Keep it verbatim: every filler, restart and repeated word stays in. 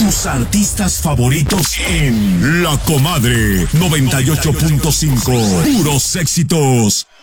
Tus artistas favoritos en La Comadre noventa y ocho punto cinco. Puros éxitos.